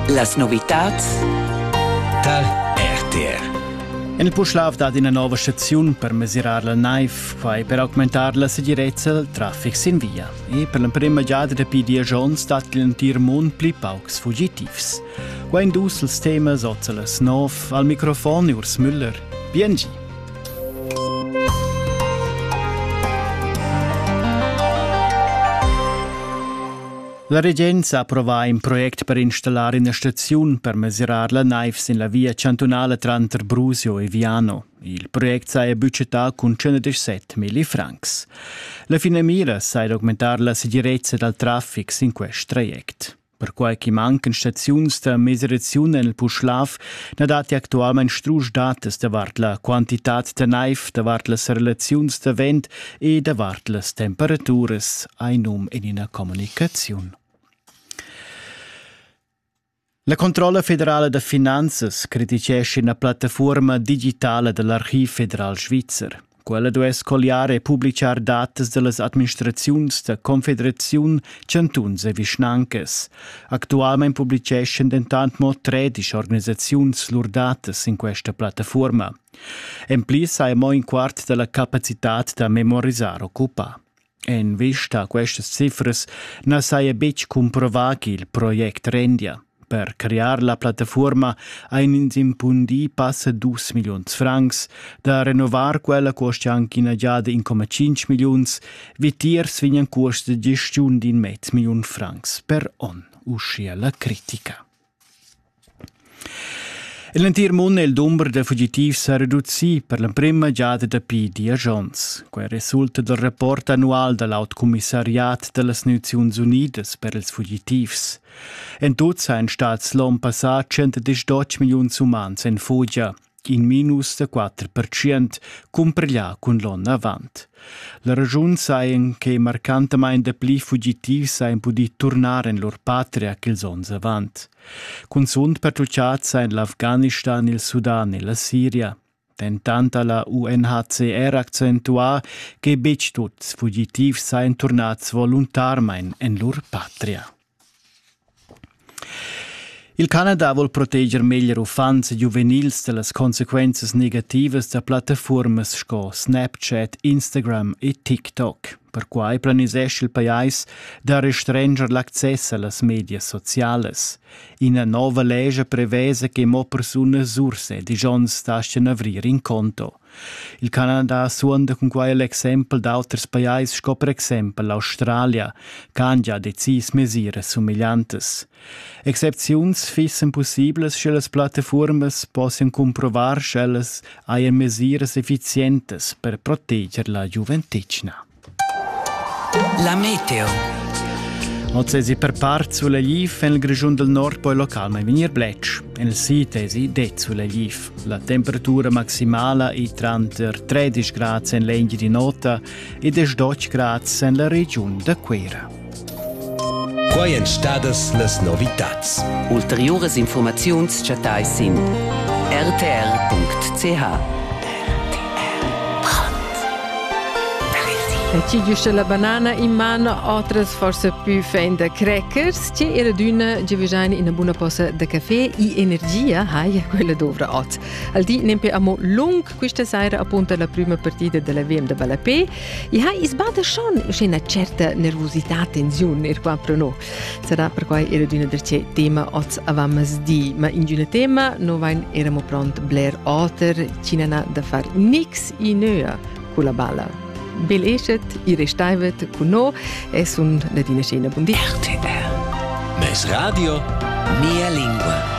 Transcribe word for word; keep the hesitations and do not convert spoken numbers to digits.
Las novitats da R T R. En il Puschlav dat una nova stazione per misurare la naiv, poi per aumentare la sicurezza del traffico in via. E per la prima giada da P D Jones dat l'entir mond pli paucs fugitivs. Qua indus il tema sozzelas nov al microfono Urs Müller. Biengi. La Regenza approva un progetto per installare una stazione per misurare la naiv in la via cantonale tra Brusio e Viano. Il progetto è budgetato con centodiciassette mila francs. La fine mira è aumentare la sicurezza del traffico in questo trajecto. Per qualche manca stazioni di misurazione nel Puschlav, ne dati attualmente strusch dates davart la quantità di naiv, davart le relazioni di vent e davart le temperature, ein um in una comunicazione. La Controlla Federale de Finanzas criticesce una piattaforma digitale dell'Archiv Federal Svizzer. Quella deve scogliare e pubblicare dati delle amministrazioni della Confederazione Cantuns e Vischnankes. Attualmente pubblicesce intanto tredici organizzazioni loro dati in questa piattaforma. In più è un quarto della capacità da memorizzare occupa. In vista a queste cifre, non si è ben comprovato il progetto Rendia. Per creare la piattaforma ein impundi passa due milioni di francs, da rinnovare quella costa anche in giada in come cinque milioni, vitir svignan costa di gestione di mezzo milione di francs per on, uscia la critica. L'entir mondo il numero di fuggitivi si riduce per la prima giada da P D Jones. Quel risulta del rapporto annuale dell'Alto Commissariat delle Nazioni Unite per i fuggitivi. In tutto sono stati l'anno passato centodiciotto milioni di umani in fuggia, in minus del quattro per cento, comparati con l'anno avanti. La ragione è che marcantemente più fuggitivi sono potuti tornare in loro patria che il anno avanti. Con sunt pertucciati sono l'Afghanistan, il Sudan e la Siria. Tentando la U N H C R accentua che bec tutti i fuggitivi sono tornati volontariamente in loro patria. Il Canada vuol proteggere meglio i fans giovanili dalle conseguenze negative delle piattaforme come Snapchat, Instagram e TikTok, per cui planisce il paese da restringere l'accesso alle medie sociali. Una nuova legge prevede che mo persone surse di giorni stasciano aprire in conto. Il Canada suonda con quale l'esempio di altri paesi, come per esempio l'Australia, che ha già deciso misure somiglianti. Eccezioni fissen possibili se le piattaforme possono comprovare che hanno misure efficienti per proteggere la gioventù. La meteo. Oggi si per parte sulla G I F e nel Grigion del Nord poi locale venir blecci. E nel sito si det sulla G I F. La temperatura maximale è tra tredici gradi in legno di nota e dodici gradi nella regione de Quera. Quai en stadas las novitats. Ulteriores informazions chatais in r t r punct c h. Ci giusta la banana in mano, altre forse più fende crackers. Ci era d'una giovane in una buona posa di caffè e energia, hai quella dovra oggi. Al di nempe amo lung questa sera appunto la prima partita della V M de Balapé e hai isbada schon c'è una certa nervosità, tensione er qua per noi. Sarà per cui era d'una del tema oggi avevamo di, ma in un tema noi eramo pronti Blair Otter, ci n'ha da far nix in nea con la balla. Bel eschet, i restaivet con no e sun la dina scena buon dia. R T R. Mes radio, Mia lingua.